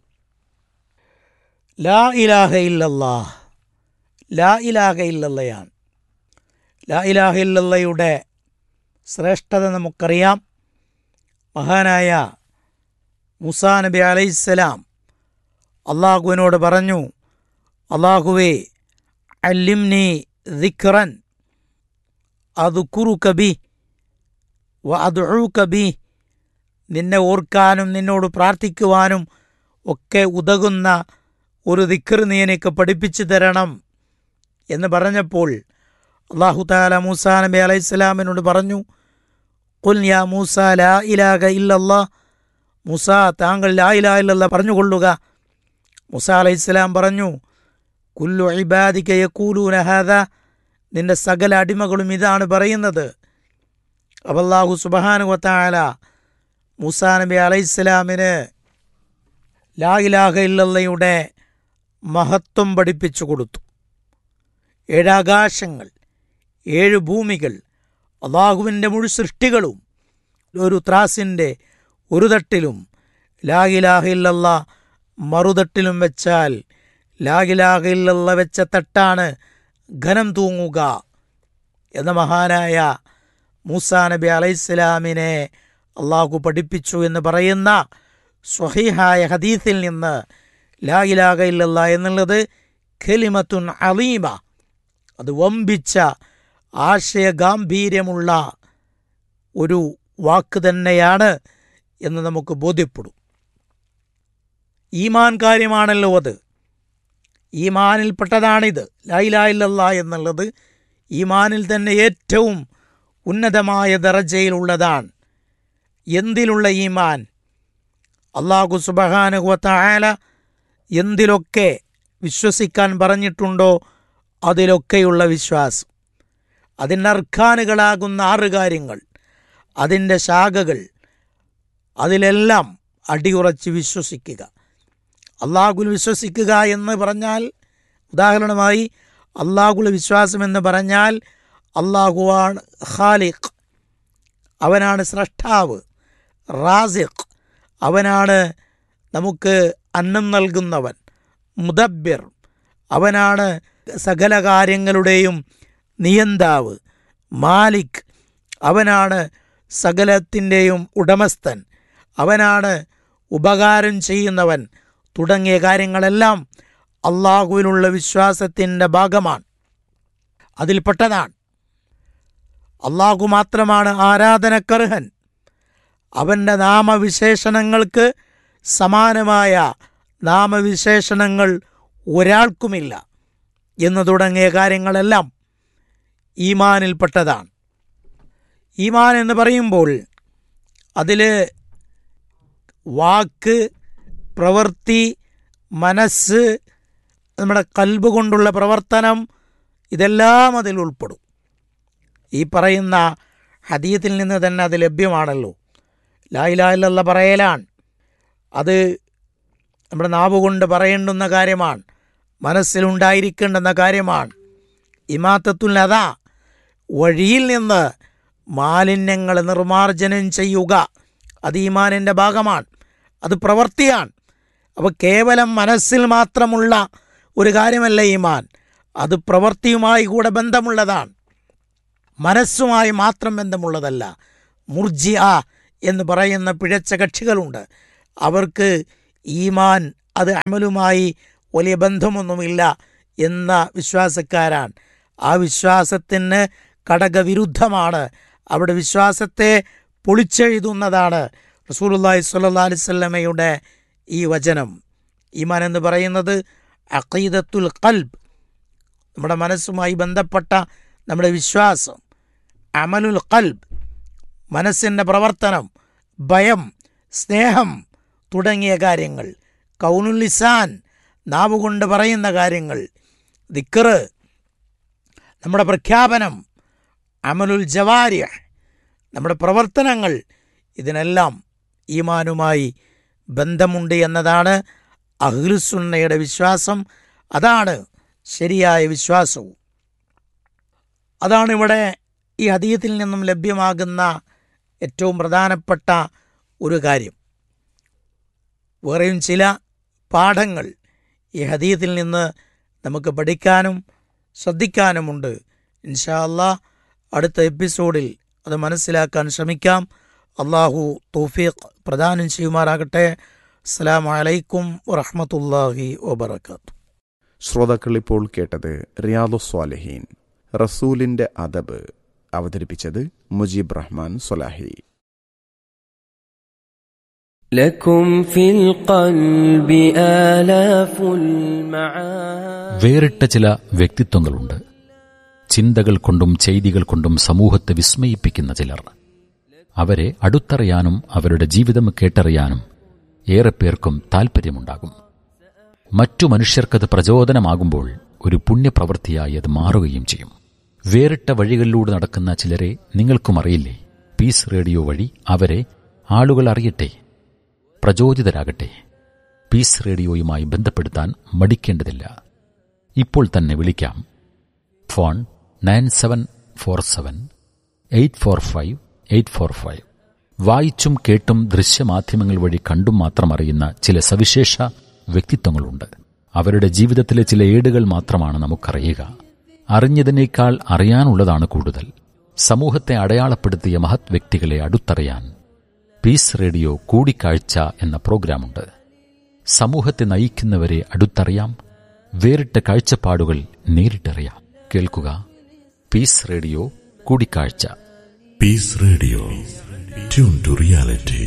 ലാ ഇലാഹ ഇല്ലല്ലാഹ്, ലാ ഇലാഹ ഇല്ലല്ലയാണ്. ലാ ഇലാഹ ഇല്ലല്ലയുടെ ശ്രേഷ്ഠത നമുക്കറിയാം. മഹാനായ മൂസാ നബി അലൈഹിസ്സലാം അള്ളാഹുവിനോട് പറഞ്ഞു, അള്ളാഹുവേ അല്ലിംനി ദിക്റൻ അദ്കുറുക ബി വ അദ്ഉക ബി, നിന്നെ ഓർക്കാനും നിന്നോട് പ്രാർത്ഥിക്കുവാനും ഒക്കെ ഉതകുന്ന ഒരു ദിക്ർ നീ എനിക്ക് പഠിപ്പിച്ചു തരണം എന്ന് പറഞ്ഞപ്പോൾ അല്ലാഹു തആല മൂസാ നബി അലൈഹിസ്സലാമിനോട് പറഞ്ഞു, ഖുൽ യാ മൂസ ലാ ഇലാഹ ഇല്ലല്ലാഹ്, മൂസ താങ്കൾ ലാ ഇലാഹ ഇല്ലല്ലാഹ് പറഞ്ഞുകൊള്ളുക. മൂസാ അലൈഹിസ്സലാം പറഞ്ഞു, കുല്ലു ഇബാദിക യഖൂലൂന ഹാദാ, നിന്റെ സകല അടിമകളും ഇതാണ് പറയുന്നത്. അപ്പോൾ അല്ലാഹു സുബ്ഹാനഹു വ തആല മൂസാ നബി അലൈഹിസ്സലാമിന് ലാ ഇലാഹ ഇല്ലല്ലയുടെ മഹത്വം പഠിപ്പിച്ചു കൊടുത്തു. ഏഴാകാശങ്ങൾ, ഏഴ് ഭൂമികൾ, അള്ളാഹുവിൻ്റെ മുഴു സൃഷ്ടികളും ഒരു ത്രാസിൻ്റെ ഒരു തട്ടിലും ലാ ഇലാഹ ഇല്ലല്ലാഹ് മറുതട്ടിലും വെച്ചാൽ ലാ ഇലാഹ ഇല്ലല്ലാഹ് വെച്ച തട്ടാണ് ഘനം തൂങ്ങുക എന്ന മഹാനായ മൂസാ നബി അലൈഹിസ്സലാമിനെ അള്ളാഹു പഠിപ്പിച്ചു എന്ന് പറയുന്ന സ്വഹീഹായ ഹദീസിൽ നിന്ന് ലാ ഇലാഹ ഇല്ലല്ലാഹ് എന്നുള്ളത് കലിമത്തുൻ അലീമ, അത് വമ്പിച്ച ആശയഗാംഭീര്യമുള്ള ഒരു വാക്ക് തന്നെയാണ് എന്ന് നമുക്ക് ബോധ്യപ്പെടും. ഈമാൻ കാര്യമാണല്ലോ അത്, ഈമാനിൽപ്പെട്ടതാണിത്. ലാ ഇലാഹ ഇല്ലല്ലാഹ് എന്നുള്ളത് ഈമാനിൽ തന്നെ ഏറ്റവും ഉന്നതമായ ദറജയിലുള്ളതാണ്. എന്തിലുള്ള ഈമാൻ? അല്ലാഹു സുബ്ഹാനഹു വ തആല എന്തിലൊക്കെ വിശ്വസിക്കാൻ പറഞ്ഞിട്ടുണ്ടോ അതിലൊക്കെയുള്ള വിശ്വാസം, അതിൻ്റെ അർക്കാനുകളാകുന്ന ആറ് കാര്യങ്ങൾ, അതിൻ്റെ ശാഖകൾ, അതിലെല്ലാം അടിയുറച്ച് വിശ്വസിക്കുക. അള്ളാഹുൽ വിശ്വസിക്കുക എന്ന് പറഞ്ഞാൽ, ഉദാഹരണമായി അള്ളാഹുൽ വിശ്വാസം എന്ന് പറഞ്ഞാൽ അള്ളാഹുവാണ് ഖാലിഖ്, അവനാണ് സ്രഷ്ടാവ്. റാസിഖ്, അവനാണ് നമുക്ക് അന്നം നൽകുന്നവൻ. മുദബ്ബിർ, അവനാണ് സകല കാര്യങ്ങളുടെയും നിയന്താവ്. മാലിക്, അവനാണ് സകലത്തിൻ്റെയും ഉടമസ്ഥൻ, അവനാണ് ഉപകാരം ചെയ്യുന്നവൻ. തുടങ്ങിയ കാര്യങ്ങളെല്ലാം അള്ളാഹുവിലുള്ള വിശ്വാസത്തിൻ്റെ ഭാഗമാണ്, അതിൽപ്പെട്ടതാണ്. അള്ളാഹു മാത്രമാണ് ആരാധനക്കർഹൻ. അവൻ്റെ നാമവിശേഷണങ്ങൾക്ക് സമാനമായ നാമവിശേഷണങ്ങൾ ഒരാൾക്കുമില്ല എന്ന് തുടങ്ങിയ കാര്യങ്ങളെല്ലാം ഈമാനിൽപ്പെട്ടതാണ്. ഈമാൻ എന്ന് പറയുമ്പോൾ അതിൽ വാക്ക്, പ്രവൃത്തി, മനസ്സ്, നമ്മുടെ കൽബ് കൊണ്ടുള്ള പ്രവർത്തനം, ഇതെല്ലാം അതിൽ ഉൾപ്പെടും. ഈ പറയുന്ന ഹദീത്തിൽ നിന്ന് തന്നെ അത് ലഭ്യമാണല്ലോ. ലാ ഇലാഹ ഇല്ലല്ലാഹ് പറയലാണ്, അത് നമ്മുടെ നാവ് കൊണ്ട് പറയേണ്ടുന്ന കാര്യമാണ്, മനസ്സിലുണ്ടായിരിക്കേണ്ടുന്ന കാര്യമാണ്. ഇമാത്തത്തുൽ അദാ, വഴിയിൽ നിന്ന് മാലിന്യങ്ങൾ നിർമാർജനം ചെയ്യുക, അത് ഈമാനിൻ്റെ ഭാഗമാണ്, അത് പ്രവൃത്തിയാണ്. അപ്പോൾ കേവലം മനസ്സിൽ മാത്രമുള്ള ഒരു കാര്യമല്ല ഈമാൻ, അത് പ്രവൃത്തിയുമായി കൂടെ ബന്ധമുള്ളതാണ്, മനസ്സുമായി മാത്രം ബന്ധമുള്ളതല്ല. മുർജിഅ എന്ന് പറയുന്ന പിഴച്ച കക്ഷികളുണ്ട്. അവർക്ക് ഈമാൻ അത് അമലുമായി വലിയ ബന്ധമൊന്നുമില്ല എന്ന വിശ്വാസക്കാരാണ്. ആ വിശ്വാസത്തിന് ഘടകവിരുദ്ധമാണ്, അവിടെ വിശ്വാസത്തെ പൊളിച്ചെഴുതുന്നതാണ് റസൂലുള്ളാഹി സ്വല്ലല്ലാഹു അലൈഹി വസല്ലമയുടെ ഈ വചനം. ഈമാൻ എന്ന് പറയുന്നത് അഖീദത്തുൽ ഖൽബ്, നമ്മുടെ മനസ്സുമായി ബന്ധപ്പെട്ട നമ്മുടെ വിശ്വാസം. അമലുൽ ഖൽബ്, മനസ്സിൻ്റെ പ്രവർത്തനം, ഭയം, സ്നേഹം തുടങ്ങിയ കാര്യങ്ങൾ. കൗനുൽ ലിസാൻ, നാവുകൊണ്ട് പറയുന്ന കാര്യങ്ങൾ. ദിക്ർ, നമ്മുടെ പ്രഖ്യാപനം. അമലുൽ ജവാരിഹ്, നമ്മുടെ പ്രവർത്തനങ്ങൾ. ഇതിനെല്ലാം ഈമാനുമായി ബന്ധമുണ്ട് എന്നതാണ് അഹ്ലുസുന്നയുടെ വിശ്വാസം. അതാണ് ശരിയായ വിശ്വാസവും. അതാണ് ഇവിടെ ഈ ഹദീത്തിൽ നിന്നും ലഭ്യമാകുന്ന ഏറ്റവും പ്രധാനപ്പെട്ട ഒരു കാര്യം. വേറെയും ചില പാഠങ്ങൾ ഈ ഹദീത്തിൽ നിന്ന് നമുക്ക് പഠിക്കാനും ശ്രദ്ധിക്കാനുമുണ്ട്. ഇൻഷാ അല്ലാഹ് അടുത്ത എപ്പിസോഡിൽ അത് മനസ്സിലാക്കാൻ ശ്രമിക്കാം. അള്ളാഹു തൗഫീഖ് പ്രദാനം ചെയ്യുമാറാകട്ടെ. അസ്സലാമു അലൈക്കും വറഹ്മത്തുള്ളാഹി വബറകാതുഹു. ശ്രോതാക്കൾ ഇപ്പോൾ കേട്ടത് റിയാദുസ്സാലിഹീൻ, റസൂലിന്റെ അദബ്. അവതരിപ്പിച്ചത് മുജീബ് റഹ്മാൻ സ്വലാഹി. വേറിട്ട ചില വ്യക്തിത്വങ്ങളുണ്ട്. ചിന്തകൾ കൊണ്ടും ചെയ്തികൾ കൊണ്ടും സമൂഹത്തെ വിസ്മയിപ്പിക്കുന്ന ചിലർ. അവരെ അടുത്തറിയാനും അവരുടെ ജീവിതം കേട്ടറിയാനും ഏറെ പേർക്കും താൽപ്പര്യമുണ്ടാകും. മറ്റു മനുഷ്യർക്കത് പ്രചോദനമാകുമ്പോൾ ഒരു പുണ്യപ്രവൃത്തിയായി അത് മാറുകയും ചെയ്യും. വേറിട്ട വഴികളിലൂടെ നടക്കുന്ന ചിലരെ നിങ്ങൾക്കും അറിയില്ലേ? പീസ് റേഡിയോ വഴി അവരെ ആളുകൾ അറിയട്ടെ, പ്രചോദിതരാകട്ടെ. പീസ് റേഡിയോയുമായി ബന്ധപ്പെടുത്താൻ മടിക്കേണ്ടതില്ല. ഇപ്പോൾ തന്നെ വിളിക്കാം. Phone nine seven four seven eight four five eight four five. വായിച്ചും കേട്ടും ദൃശ്യമാധ്യമങ്ങൾ വഴി കണ്ടും മാത്രം അറിയുന്ന ചില സവിശേഷ വ്യക്തിത്വങ്ങളുണ്ട്. അവരുടെ ജീവിതത്തിലെ ചില ഏടുകൾ മാത്രമാണ് നമുക്കറിയുക. അറിഞ്ഞതിനേക്കാൾ അറിയാനുള്ളതാണ് കൂടുതൽ. സമൂഹത്തെ അടയാളപ്പെടുത്തിയ മഹത് വ്യക്തികളെ അടുത്തറിയാൻ പീസ് റേഡിയോ കൂടിക്കാഴ്ച എന്ന പ്രോഗ്രാമുണ്ട്. സമൂഹത്തെ നയിക്കുന്നവരെ അടുത്തറിയാം, വേറിട്ട കാഴ്ചപ്പാടുകൾ നേരിട്ടറിയാം. കേൾക്കുക പീസ് റേഡിയോ കൂടിക്കാഴ്ച. Piece radio, tune to reality.